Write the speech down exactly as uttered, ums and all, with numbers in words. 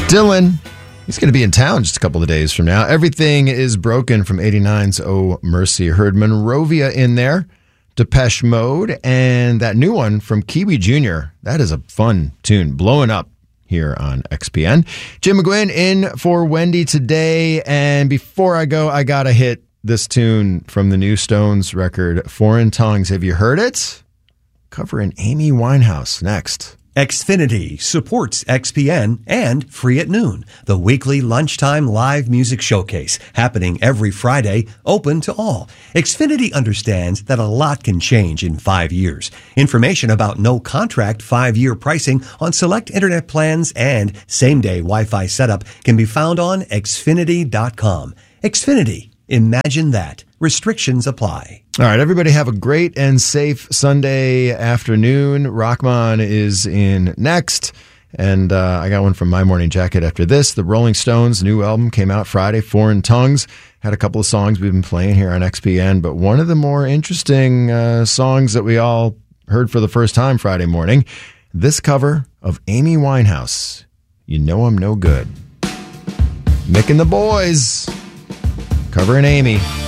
Dylan, he's going to be in town just a couple of days from now. Everything is Broken from eighty-nine's Oh Mercy. Heard Monrovia in there, Depeche Mode, and that new one from Kiwi Junior That is a fun tune, blowing up here on X P N. Jim McGuinn in for Wendy today, and before I go, I got to hit this tune from the new Stones record, Foreign Tongues. Have you heard it? Covering Amy Winehouse next. Xfinity supports X P N and Free at Noon, the weekly lunchtime live music showcase happening every Friday, open to all. Xfinity understands that a lot can change in five years. Information about no contract five-year pricing on select internet plans and same-day Wi-Fi setup can be found on Xfinity dot com. Xfinity. Imagine that. Restrictions apply. All right, everybody have a great and safe Sunday afternoon. Rockman is in next. And uh, I got one from My Morning Jacket after this. The Rolling Stones' new album came out Friday, Foreign Tongues. Had a couple of songs we've been playing here on X P N, but one of the more interesting uh, songs that we all heard for the first time Friday morning, this cover of Amy Winehouse, You Know I'm No Good. Mick and the Boys covering Amy.